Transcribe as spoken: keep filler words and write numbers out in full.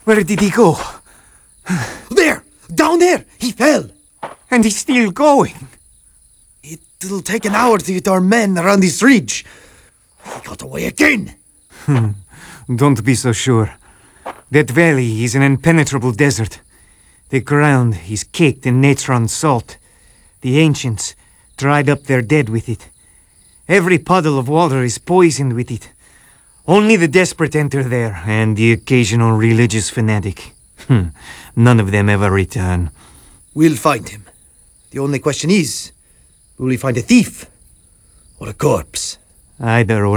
Where did he go? There! Down there! He fell! And he's still going. It'll take an hour to get our men around this ridge. He got away again! Don't be so sure. That valley is an impenetrable desert. The ground is caked in natron salt. The ancients dried up their dead with it. Every puddle of water is poisoned with it. Only the desperate enter there, and the occasional religious fanatic. None of them ever return. We'll find him. The only question is, will we find a thief? Or a corpse? Either or.